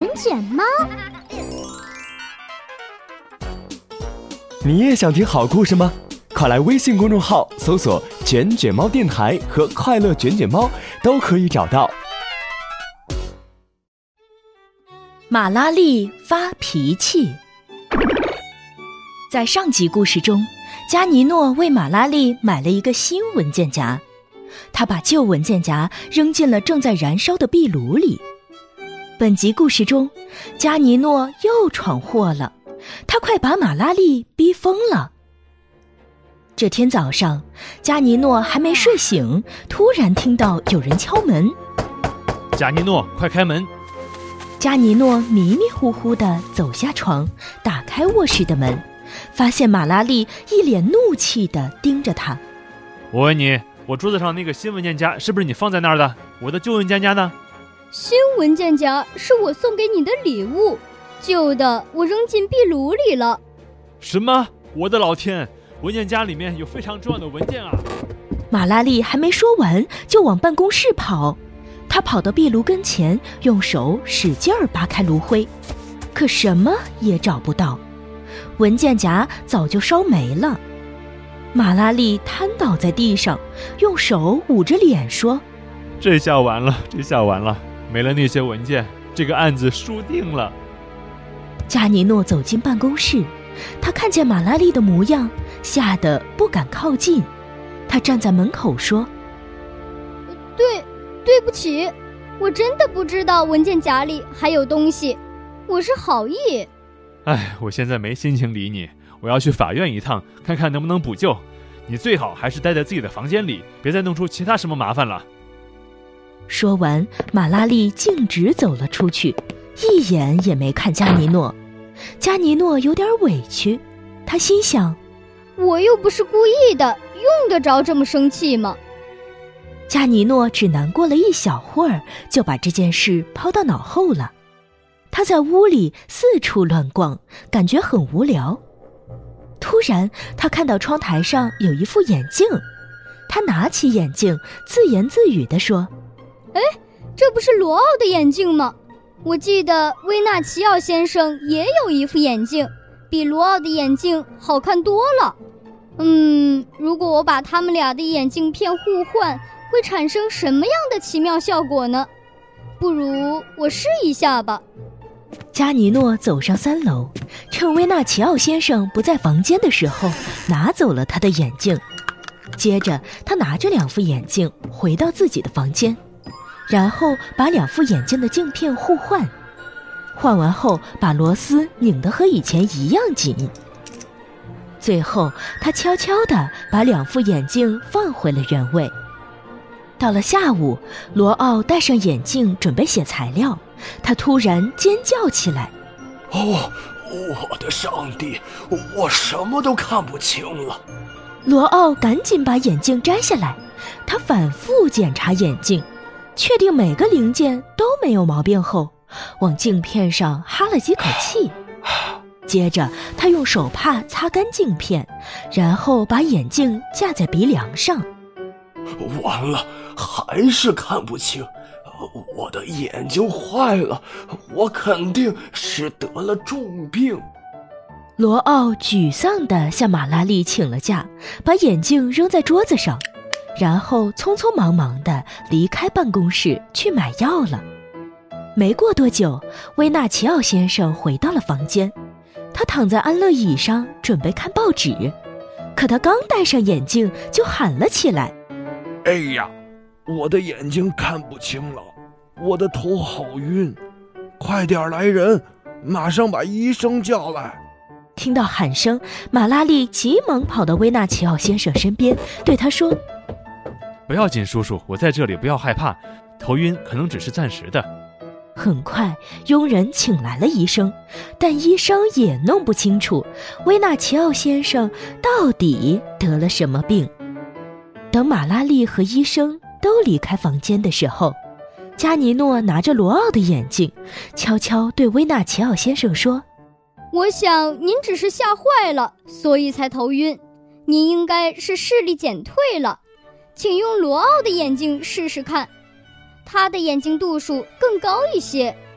卷猫。 你也想听好故事吗？快来微信公众号搜索卷卷猫电台和快乐卷卷猫，都可以找到。 马拉利发脾气。在上集故事中，加尼诺为马拉利买了一个新文件夹，他把旧文件夹扔进了正在燃烧的壁炉里。本集故事中，加尼诺又闯祸了，他快把马拉利逼疯了。这天早上，加尼诺还没睡醒，突然听到有人敲门。 加尼诺，快开门！ 加尼诺迷迷糊糊地走下床，打开卧室的门，发现马拉利一脸怒气地盯着他。 我问你，我桌子上那个新文件夹是不是你放在那儿的？我的旧文件夹呢？ 新文件夹是我送给你的礼物，旧的我扔进壁炉里了。 什么？我的老天！文件夹里面有非常重要的文件啊！ 马拉利还没说完，就往办公室跑。他跑到壁炉跟前，用手使劲儿扒开炉灰，可什么也找不到，文件夹早就烧没了。马拉利瘫倒在地上，用手捂着脸说： 这下完了，没了那些文件，这个案子输定了。 加尼诺走进办公室，他看见马拉利的模样，吓得不敢靠近。他站在门口说： 对不起，我真的不知道文件夹里还有东西，我是好意。 我现在没心情理你，我要去法院一趟，看看能不能补救。你最好还是待在自己的房间里，别再弄出其他什么麻烦了。 说完，马拉利径直走了出去，一眼也没看加尼诺。加尼诺有点委屈，他心想： 我又不是故意的，用得着这么生气吗？ 加尼诺只难过了一小会儿，就把这件事抛到脑后了。他在屋里四处乱逛，感觉很无聊。突然，他看到窗台上有一副眼镜，他拿起眼镜，自言自语地说： 这不是罗奥的眼镜吗？我记得威纳奇奥先生也有一副眼镜，比罗奥的眼镜好看多了。如果我把他们俩的眼镜片互换，会产生什么样的奇妙效果呢？不如我试一下吧。 加尼诺走上3楼，趁威纳奇奥先生不在房间的时候，拿走了他的眼镜。接着，他拿着2副眼镜回到自己的房间，然后把2副眼镜的镜片互换。换完后，把螺丝拧得和以前一样紧。最后，他悄悄地把2副眼镜放回了原位。到了下午，罗奥戴上眼镜准备写材料，他突然尖叫起来： 我的上帝，我什么都看不清了。 罗奥赶紧把眼镜摘下来，他反复检查眼镜，确定每个零件都没有毛病后，往镜片上哈了几口气。接着他用手帕擦干镜片，然后把眼镜架在鼻梁上。 完了，还是看不清，我的眼睛坏了，我肯定是得了重病。 罗奥沮丧地向马拉利请了假，把眼镜扔在桌子上，然后匆匆忙忙地离开办公室去买药了。没过多久，威纳奇奥先生回到了房间，他躺在安乐椅上准备看报纸，可他刚戴上眼镜就喊了起来： 哎呀，我的眼睛看不清了，我的头好晕，快点来人，马上把医生叫来。 听到喊声，马拉利急忙跑到威纳奇奥先生身边，对他说： 不要紧，叔叔，我在这里，不要害怕，头晕可能只是暂时的。 很快，佣人请来了医生，但医生也弄不清楚威纳奇奥先生到底得了什么病。等马拉利和医生都离开房间的时候，加尼诺拿着罗奥的眼镜，悄悄对威纳奇奥先生说： 我想您只是吓坏了，所以才头晕。您应该是视力减退了，请用罗奥的眼镜试试看，他的眼睛度数更高一些，